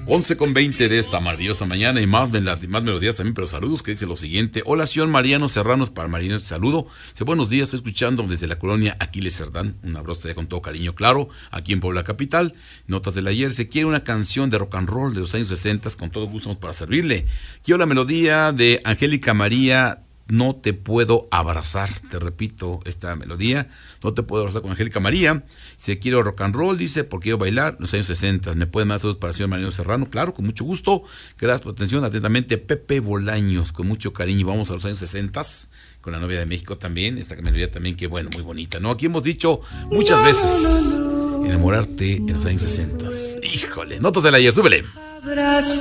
11:20 de esta maravillosa mañana y más melodías también, pero saludos, que dice lo siguiente. Hola, señor Mariano Serrano, es para Mariano, saludo. Dice, buenos días, estoy escuchando desde la colonia Aquiles Cerdán, un abrazo con todo cariño, claro, aquí en Puebla Capital. Notas del ayer, se quiere una canción de rock and roll de los años 60, con todo gusto para servirle. Quiero la melodía de Angélica María, No te puedo abrazar. Te repito esta melodía, No te puedo abrazar, con Angélica María. Si quiero rock and roll, dice, porque quiero bailar los años 60. ¿Me pueden más saludos para el señor Mariano Serrano? Claro, con mucho gusto. Gracias por atención. Atentamente, Pepe Bolaños, con mucho cariño. Vamos a los años 60 con la novia de México también. Esta melodía también, que bueno, muy bonita, ¿no? Aquí hemos dicho muchas veces, enamorarte en los años 60. Híjole, notas del ayer, súbele.